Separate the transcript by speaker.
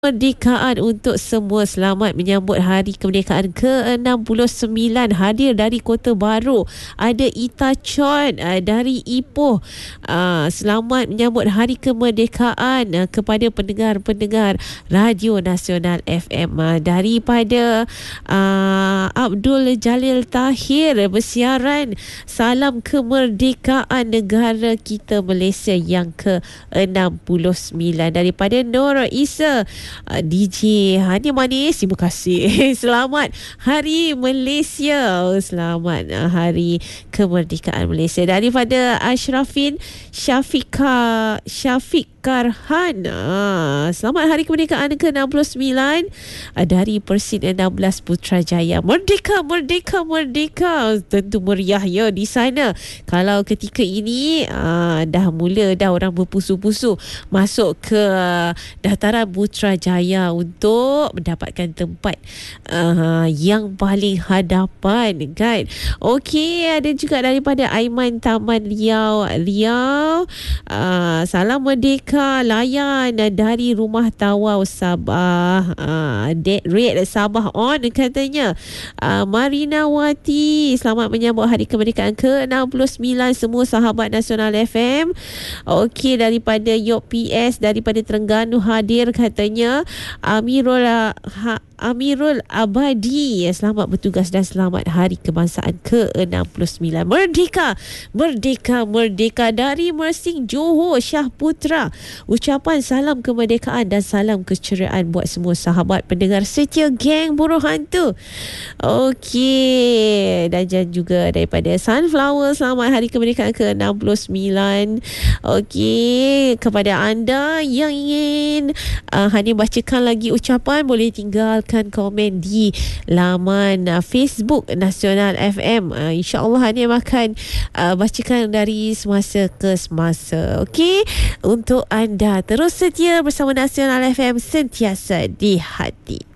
Speaker 1: Kemerdekaan untuk semua. Selamat menyambut Hari Kemerdekaan ke-69. Hadir dari Kota Baru ada Ita Chon dari Ipoh. Selamat menyambut Hari Kemerdekaan kepada pendengar-pendengar Radio Nasional FM. Daripada Abdul Jalil Tahir bersiaran, salam kemerdekaan negara kita Malaysia yang ke-69. Daripada Nur Isa DJ Hani Manis, terima kasih. Selamat Hari Malaysia. Selamat Hari Kemerdekaan Malaysia. Daripada Ashrafin Syafiq Karhan, selamat Hari Kemerdekaan ke-69 dari Persin 16 Putrajaya. Merdeka, merdeka, merdeka. Tentu meriah ya di sana. Kalau ketika ini dah orang berpusu-pusu masuk ke dataran Putrajaya untuk mendapatkan tempat yang paling hadapan, kan. Okey, ada juga daripada Aiman Taman Riau. Salam merdeka, layan dari Rumah Tawau Sabah. Red Sabah on katanya. Marina Wati, selamat menyambut Hari Kemerdekaan ke-69 semua sahabat Nasional FM. Okey, daripada Yok PS daripada Terengganu hadir katanya. Amirul Abadi, selamat bertugas dan selamat Hari Kebangsaan ke-69. Merdeka, merdeka, merdeka. Dari Mersing Johor, Syah Putra, ucapan salam kemerdekaan dan salam keceriaan buat semua sahabat pendengar setia geng Buruh Hantu. Okey, dan juga daripada Sunflower, selamat Hari Kemerdekaan ke-69. Okey, kepada anda yang ingin Hani bacakan lagi ucapan, boleh tinggalkan komen di laman Facebook Nasional FM. InsyaAllah Hani akan bacakan dari semasa ke semasa. Okey, untuk anda terus setia bersama Nasional FM, sentiasa di hati.